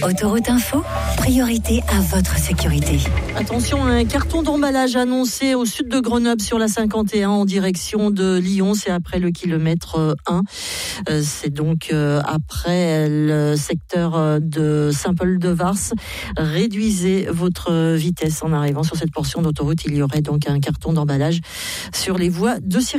Autoroute Info, priorité à votre sécurité. Attention, un carton d'emballage annoncé au sud de Grenoble sur la 51 en direction de Lyon. C'est après le kilomètre 1. C'est donc après le secteur de Saint-Paul-de-Vars. Réduisez votre vitesse en arrivant sur cette portion d'autoroute. Il y aurait donc un carton d'emballage sur les voies de circulation.